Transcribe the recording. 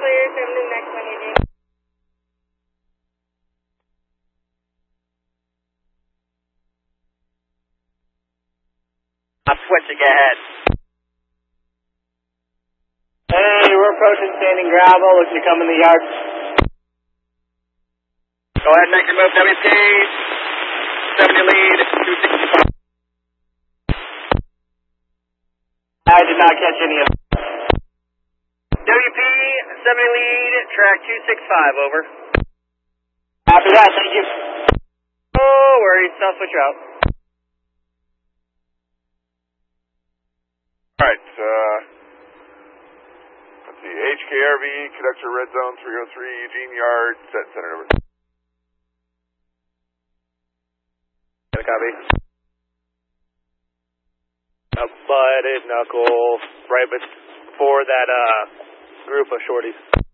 clear, 7 next one, Eugene. I'm switching ahead. Hey, we're approaching Standing Gravel. Looking to come in the yard. Go ahead, make your move, WP. 70 lead, 265. I did not catch any of them. WP, 70 lead, track 265, over. After that, thank you. No worries, I'll switch you out. Alright, let's see, HKRV, conductor red zone 303, Eugene Yard, set center over. Copy. A butted knuckle right before that group of shorties.